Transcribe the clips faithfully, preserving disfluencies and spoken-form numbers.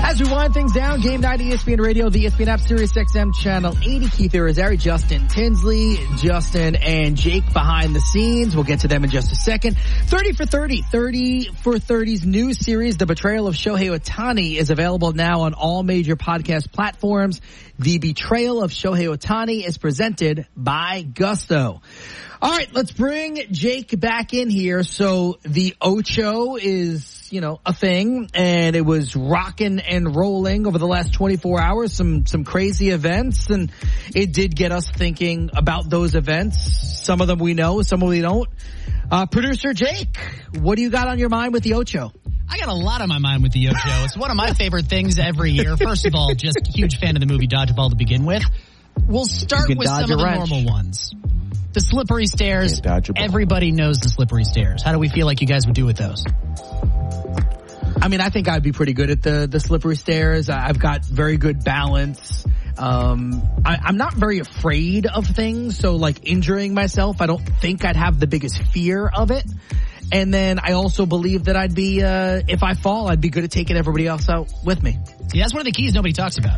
As we wind things down, Game Night, E S P N Radio, the E S P N app, Sirius X M Channel eighty. Keith Irizarry, Justin Tinsley, Justin and Jake behind the scenes. We'll get to them in just a second. thirty for thirty. thirty for thirty's new series, The Betrayal of Shohei Ohtani, is available now on all major podcast platforms. The Betrayal of Shohei Ohtani is presented by Gusto. All right, let's bring Jake back in here. So the Ocho is, you know, a thing, and it was rocking and rolling over the last twenty-four hours. Some, some crazy events, and it did get us thinking about those events. Some of them we know, some of them we don't. Uh, producer Jake, what do you got on your mind with the Ocho? I got a lot on my mind with the Ocho. It's one of my favorite things every year. First of all, just a huge fan of the movie Dodgeball to begin with. We'll start with some of the wrench. normal ones. The slippery stairs. Everybody knows the slippery stairs. How do we feel like you guys would do with those? I mean, I think I'd be pretty good at the, the slippery stairs. I've got very good balance. Um, I, I'm not very afraid of things, so like injuring myself, I don't think I'd have the biggest fear of it. And then I also believe that I'd be, uh, if I fall, I'd be good at taking everybody else out with me. See, that's one of the keys nobody talks about.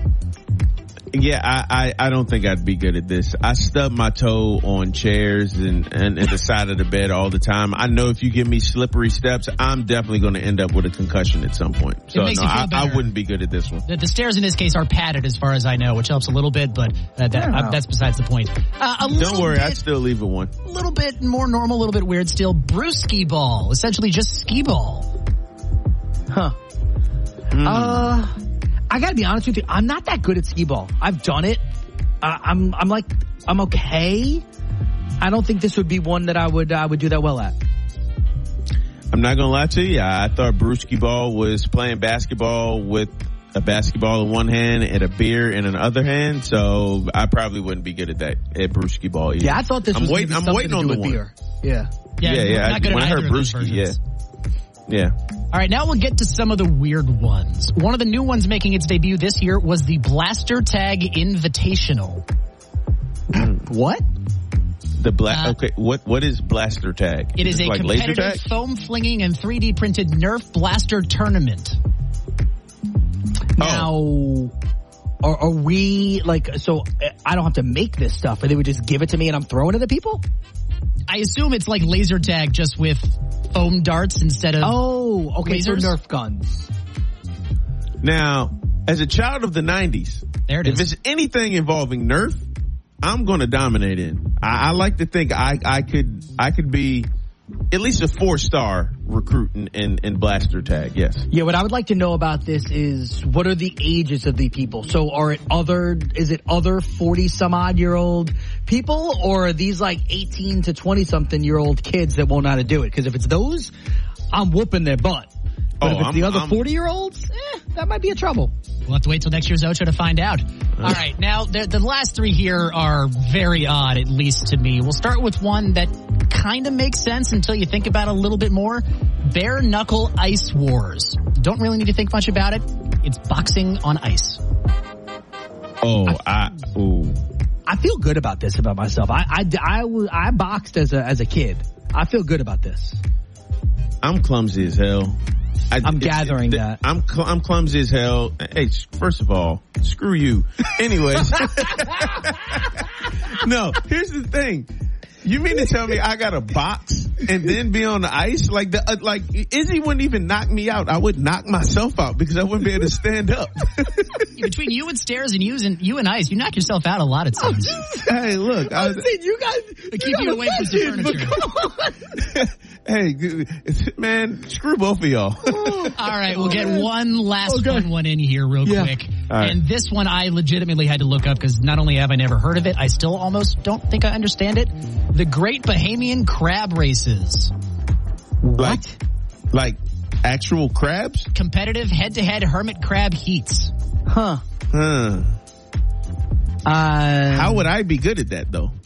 Yeah, I, I, I don't think I'd be good at this. I stub my toe on chairs and, and, and the side of the bed all the time. I know if you give me slippery steps, I'm definitely going to end up with a concussion at some point. So, no, I, I wouldn't be good at this one. The, the stairs in this case are padded as far as I know, which helps a little bit, but uh, that, uh, that's besides the point. Uh, a don't worry, bit, I'd still leave it one. A little bit more normal, a little bit weird still. Brewski ball, essentially just skee ball. Huh. Mm. Uh... I gotta be honest with you, I'm not that good at skee ball. I've done it. Uh, I'm, I'm like, I'm okay. I don't think this would be one that I would, I would do that well at. I'm not gonna lie to you. I thought brewski ball was playing basketball with a basketball in one hand and a beer in another hand. So I probably wouldn't be good at that, at brewski ball either. Yeah, I thought this was I'm waiting, I'm waiting on the one. Beer. Yeah. Yeah, yeah. yeah. Not good when at I heard brewski, yeah. Yeah. All right, now we'll get to some of the weird ones. One of the new ones making its debut this year was the Blaster Tag Invitational. What? The black. Uh, okay, what what is Blaster Tag? It is, is a like competitive foam flinging and three D printed Nerf blaster tournament. Now, oh. are, are we like? So I don't have to make this stuff, or they would just give it to me and I'm throwing it at people? I assume it's like laser tag, just with foam darts instead of oh, okay, lasers. So Nerf guns. Now, as a child of the nineties, there it if is. it's anything involving Nerf, I'm going to dominate in. I, I like to think I, I could I could be at least a four star recruit in, in, in blaster tag. Yes. Yeah. What I would like to know about this is what are the ages of the people? So are it other? Is it other forty some odd year old people, or are these like eighteen to twenty something year old kids that won't know how to do it? Because if it's those, I'm whooping their butt. But oh, if it's I'm, the other I'm, forty year olds, eh, that might be a trouble. We'll have to wait till next year's Ocho to find out. All right, now the, the last three here are very odd, at least to me. We'll start with one that kind of makes sense until you think about it a little bit more. Bare Knuckle Ice Wars. Don't really need to think much about it. It's boxing on ice. Oh, I, I ooh. I feel good about this about myself. I, I, I, I boxed as a, as a kid. I feel good about this. I'm clumsy as hell. I, I'm gathering it, that. I'm cl- I'm clumsy as hell. Hey, first of all, screw you. Anyways. No, here's the thing. You mean to tell me I got to box and then be on the ice? Like, the, uh, like Izzy wouldn't even knock me out. I would knock myself out because I wouldn't be able to stand up. Between you and stairs and you and you and ice, you knock yourself out a lot of times. Hey, look. I was saying, you guys they keep you away from some furniture. Hey, man, screw both of y'all. All right, we'll get one last okay. fun one in here real yeah. quick. Right. And this one I legitimately had to look up because not only have I never heard of it, I still almost don't think I understand it. The Great Bahamian Crab Races. Like, like actual crabs? Competitive head-to-head hermit crab heats. Huh. Huh. Uh, How would I be good at that, though?